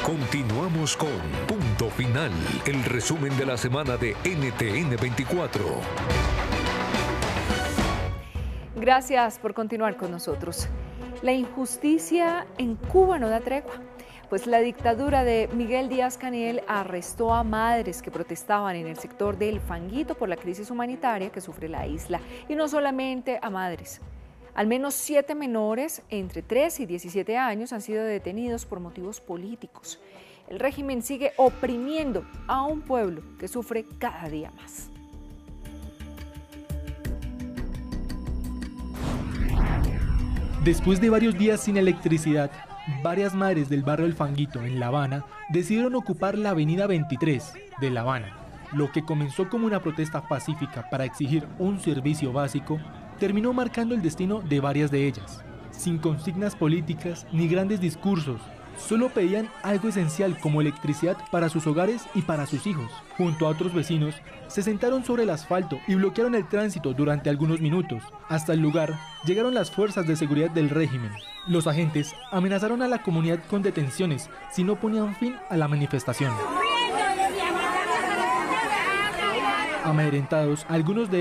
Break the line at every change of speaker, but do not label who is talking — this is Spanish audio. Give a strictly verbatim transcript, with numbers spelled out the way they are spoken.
Continuamos con Punto Final, el resumen de la semana de N T N veinticuatro.
Gracias por continuar con nosotros. La injusticia en Cuba no da tregua, pues la dictadura de Miguel Díaz-Canel arrestó a madres que protestaban en el sector del Fanguito por la crisis humanitaria que sufre la isla. Y no solamente a madres. Al menos siete menores entre tres y diecisiete años han sido detenidos por motivos políticos. El régimen sigue oprimiendo a un pueblo que sufre cada día más.
Después de varios días sin electricidad, varias madres del barrio El Fanguito, en La Habana, decidieron ocupar la avenida veintitrés de La Habana. Lo que comenzó como una protesta pacífica para exigir un servicio básico, terminó marcando el destino de varias de ellas. Sin consignas políticas ni grandes discursos, solo pedían algo esencial como electricidad para sus hogares y para sus hijos. Junto a otros vecinos, se sentaron sobre el asfalto y bloquearon el tránsito durante algunos minutos. Hasta el lugar llegaron las fuerzas de seguridad del régimen. Los agentes amenazaron a la comunidad con detenciones si no ponían fin a la manifestación. Amedrentados, algunos de